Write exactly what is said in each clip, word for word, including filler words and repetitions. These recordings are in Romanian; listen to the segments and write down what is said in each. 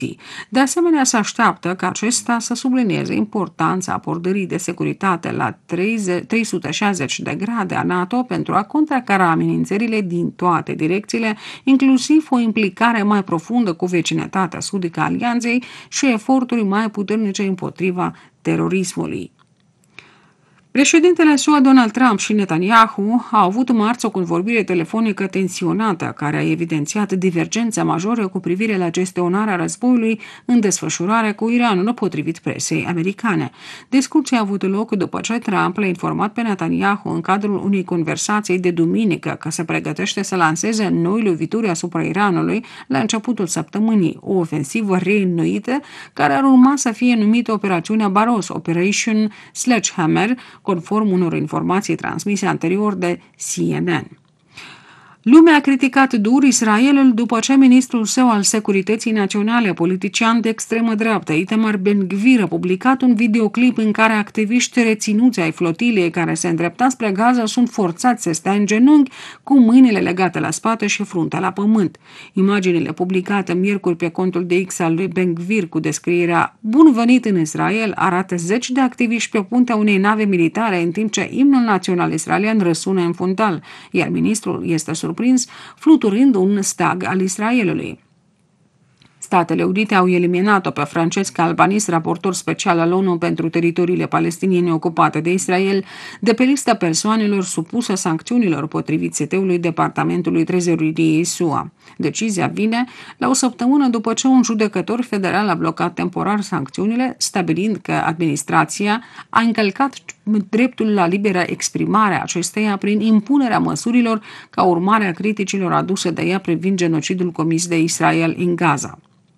De asemenea, se așteaptă ca acesta să sublinieze importanța abordării de securitate la trei sute șaizeci de grade a NATO pentru a contracara amenințările din toate direcțiile, inclusiv o implicare mai profundă cu vecinătatea sudică a alianței și eforturi mai puternice împotriva terorismului. Președintele S U A Donald Trump și Netanyahu au avut marți o convorbire telefonică tensionată care a evidențiat divergențe majore cu privire la gestionarea războiului în desfășurare cu Iranul, potrivit presei americane. Discuția a avut loc după ce Trump l-a informat pe Netanyahu în cadrul unei conversații de duminică că se pregătește să lanseze noi lovituri asupra Iranului la începutul săptămânii, o ofensivă reînnoită care ar urma să fie numită Operațiunea Baros, Operation Sledgehammer, conform unor informații transmise anterior de C N N. Lumea a criticat dur Israelul după ce ministrul său al Securității Naționale, politician de extremă dreaptă, Itamar Ben-Gvir, a publicat un videoclip în care activiști reținuți ai flotilei care se îndrepta spre Gaza sunt forțați să stea în genunchi cu mâinile legate la spate și fruntea la pământ. Imaginile publicate miercuri pe contul de X al lui Ben-Gvir cu descrierea "Bun venit în Israel" arată zeci de activiști pe puntea unei nave militare în timp ce imnul național israelian răsună în fundal, iar ministrul este surprins fluturând un stag al Israelului. Statele Unite au eliminat-o pe Francesca Albanese, raportor special al ONU pentru teritoriile palestiniene ocupate de Israel, de pe lista persoanelor supuse sancțiunilor potrivit seteului Departamentului Trezoreriei S U A. Decizia vine la o săptămână după ce un judecător federal a blocat temporar sancțiunile, stabilind că administrația a încălcat dreptul la liberă exprimare a acesteia prin impunerea măsurilor ca urmare a criticilor aduse de ea privind genocidul comis de Israel în Gaza.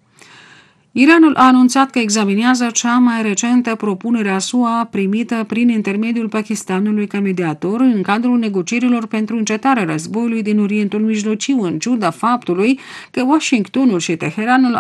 Iranul a anunțat că examinează cea mai recentă propunere a S U A primită prin intermediul Pakistanului ca mediator în cadrul negocierilor pentru încetarea războiului din Orientul Mijlociu, în ciuda faptului că Washingtonul și Teheranul